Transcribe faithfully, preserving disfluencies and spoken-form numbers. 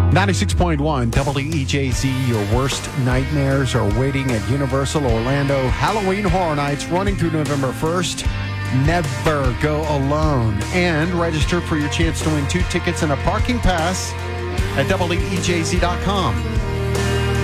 ninety-six point one W E J Z, your worst nightmares are waiting at Universal Orlando Halloween Horror Nights running through November first. Never go alone. And register for your chance to win two tickets and a parking pass at W E J Z dot com.